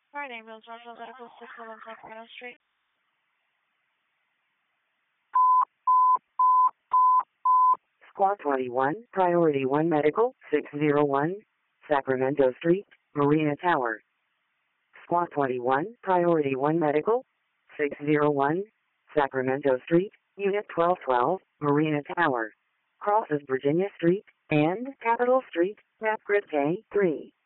Alright, ambulance, Roswell Medical, 611 Sacramento Street. Squad 21, Priority 1 Medical, 601, Sacramento Street, Marina Tower. Squad 21, Priority 1 Medical, 601, Sacramento Street, Unit 1212, Marina Tower. Crosses Virginia Street and Capitol Street, map grid K3.